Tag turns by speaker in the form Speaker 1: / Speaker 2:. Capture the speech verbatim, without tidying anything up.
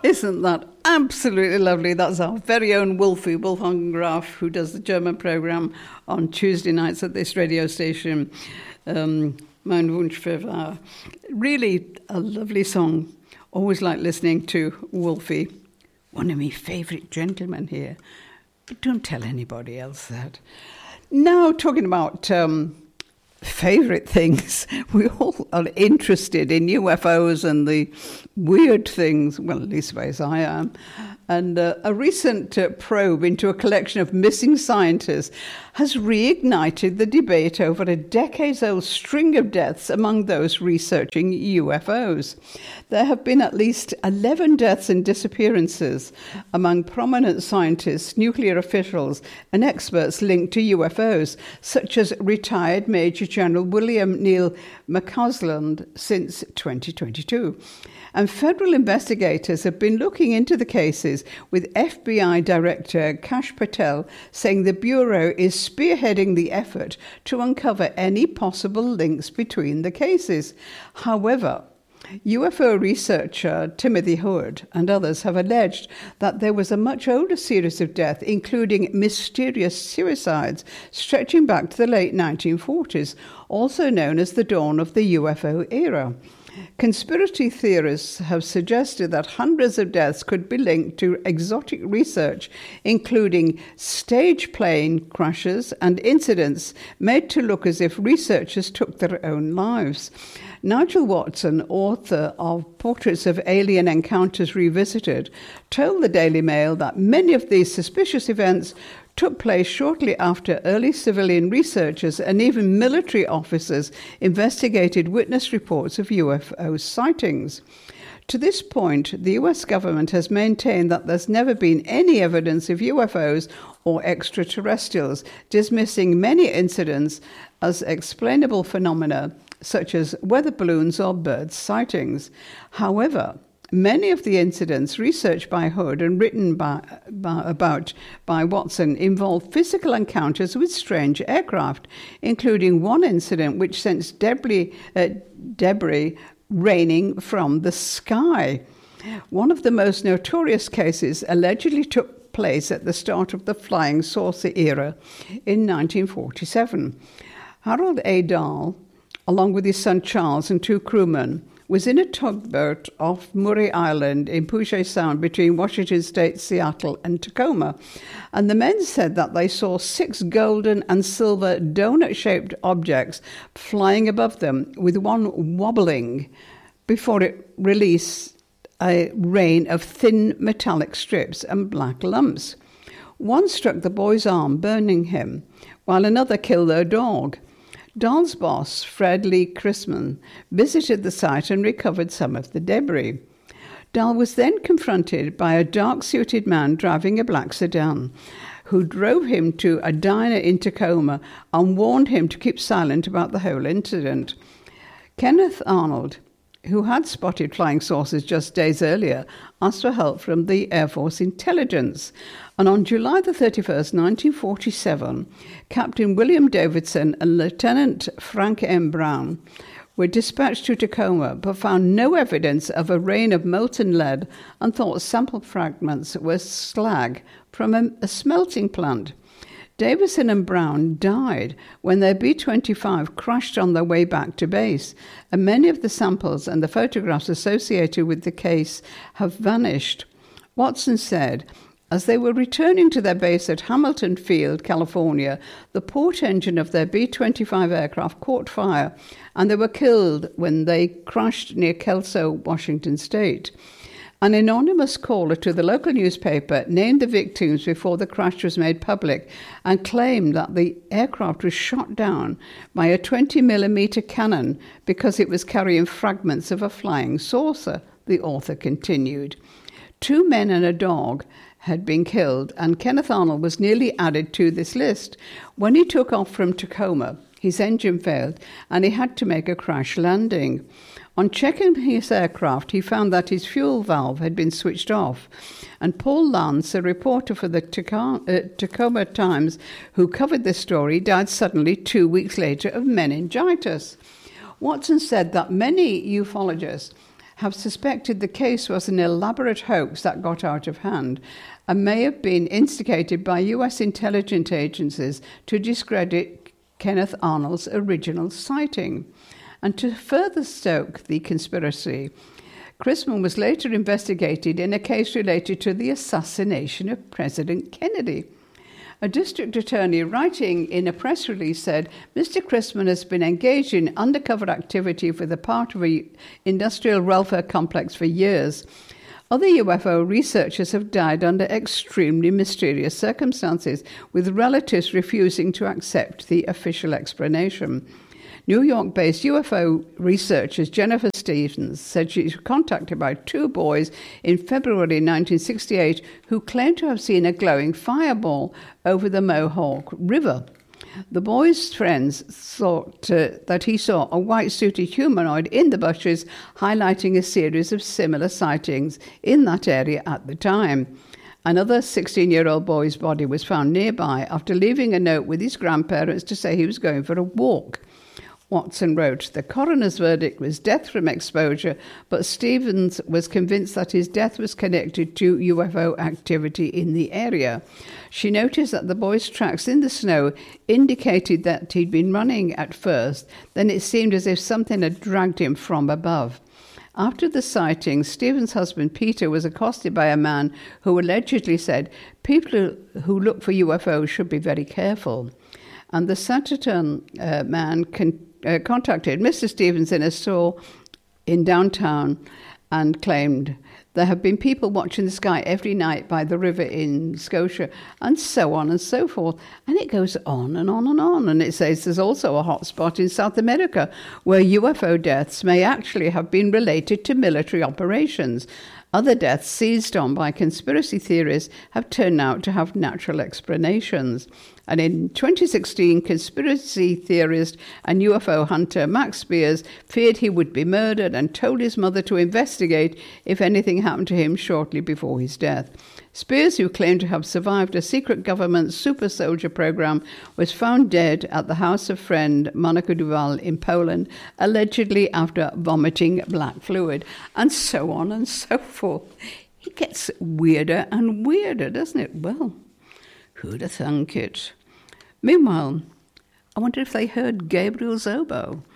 Speaker 1: Isn't that absolutely lovely? That's our very own Wolfie, Wolfgang Graf, who does the German programme on Tuesday nights at this radio station, um, Mein Wunsch für Wahr. Really a lovely song. Always like listening to Wolfie. One of my favourite gentlemen here. But don't tell anybody else that. Now, talking about um, favourite things, we all are interested in U F Os and the weird things, well, at least as I am. And uh, a recent uh, probe into a collection of missing scientists has reignited the debate over a decades-old string of deaths among those researching U F Os. There have been at least eleven deaths and disappearances among prominent scientists, nuclear officials, and experts linked to U F Os, such as retired Major General William Neil McCausland since twenty twenty-two. And federal investigators have been looking into the cases, with F B I Director Kash Patel saying the Bureau is spearheading the effort to uncover any possible links between the cases. However, U F O researcher Timothy Hood and others have alleged that there was a much older series of deaths, including mysterious suicides, stretching back to the late nineteen forties, also known as the dawn of the U F O era. Conspiracy theorists have suggested that hundreds of deaths could be linked to exotic research, including stage plane crashes and incidents made to look as if researchers took their own lives. Nigel Watson, author of Portraits of Alien Encounters Revisited, told the Daily Mail that many of these suspicious events took place shortly after early civilian researchers and even military officers investigated witness reports of U F O sightings. To this point, the U S government has maintained that there's never been any evidence of U F Os or extraterrestrials, dismissing many incidents as explainable phenomena such as weather balloons or bird sightings. However, many of the incidents researched by Hood and written by, by, about by Watson involve physical encounters with strange aircraft, including one incident which sent debris, uh, debris raining from the sky. One of the most notorious cases allegedly took place at the start of the flying saucer era in nineteen forty-seven. Harold A. Dahl, along with his son Charles and two crewmen, was in a tugboat off Murray Island in Puget Sound between Washington State, Seattle, and Tacoma. And the men said that they saw six golden and silver donut-shaped objects flying above them, with one wobbling before it released a rain of thin metallic strips and black lumps. One struck the boy's arm, burning him, while another killed their dog. Dahl's boss, Fred Lee Chrisman, visited the site and recovered some of the debris. Dahl was then confronted by a dark-suited man driving a black sedan, who drove him to a diner in Tacoma and warned him to keep silent about the whole incident. Kenneth Arnold, who had spotted flying saucers just days earlier, asked for help from the Air Force intelligence. And on July the thirty-first, nineteen forty-seven, Captain William Davidson and Lieutenant Frank M. Brown were dispatched to Tacoma, but found no evidence of a rain of molten lead and thought sample fragments were slag from a, a smelting plant. Davidson and Brown died when their B twenty-five crashed on their way back to base, and many of the samples and the photographs associated with the case have vanished. Watson said, as they were returning to their base at Hamilton Field, California, the port engine of their B twenty-five aircraft caught fire, and they were killed when they crashed near Kelso, Washington State. An anonymous caller to the local newspaper named the victims before the crash was made public and claimed that the aircraft was shot down by a twenty millimeter cannon because it was carrying fragments of a flying saucer, the author continued. Two men and a dog had been killed, and Kenneth Arnold was nearly added to this list. When he took off from Tacoma, his engine failed and he had to make a crash landing. On checking his aircraft, he found that his fuel valve had been switched off. And Paul Lance, a reporter for the Tacoma, uh, Tacoma Times, who covered this story, died suddenly two weeks later of meningitis. Watson said that many ufologists have suspected the case was an elaborate hoax that got out of hand and may have been instigated by U S intelligence agencies to discredit Kenneth Arnold's original sighting. And to further stoke the conspiracy, Chrisman was later investigated in a case related to the assassination of President Kennedy. A district attorney writing in a press release said, Mister Chrisman has been engaged in undercover activity with a part of an industrial welfare complex for years. Other U F O researchers have died under extremely mysterious circumstances, with relatives refusing to accept the official explanation. New York-based U F O researcher Jennifer Stevens said she was contacted by two boys in February nineteen sixty-eight who claimed to have seen a glowing fireball over the Mohawk River. The boy's friends thought uh, that he saw a white-suited humanoid in the bushes, highlighting a series of similar sightings in that area at the time. Another sixteen-year-old boy's body was found nearby after leaving a note with his grandparents to say he was going for a walk. Watson wrote, the coroner's verdict was death from exposure, but Stevens was convinced that his death was connected to U F O activity in the area. She noticed that the boy's tracks in the snow indicated that he'd been running at first, then it seemed as if something had dragged him from above. After the sighting, Stevens' husband Peter was accosted by a man who allegedly said, people who look for U F Os should be very careful. And the Saturton uh, man con- uh, contacted Mister Stevens in a store in downtown and claimed, there have been people watching the sky every night by the river in Scotia, and so on and so forth. And it goes on and on and on. And it says there's also a hot spot in South America where U F O deaths may actually have been related to military operations. Other deaths seized on by conspiracy theories have turned out to have natural explanations. And in twenty sixteen, conspiracy theorist and U F O hunter Max Spears feared he would be murdered and told his mother to investigate if anything happened to him shortly before his death. Spears, who claimed to have survived a secret government super soldier program, was found dead at the house of friend Monica Duval in Poland, allegedly after vomiting black fluid, and so on and so forth. It gets weirder and weirder, doesn't it? Well, who'd have thunk it? Meanwhile, I wonder if they heard Gabriel's oboe.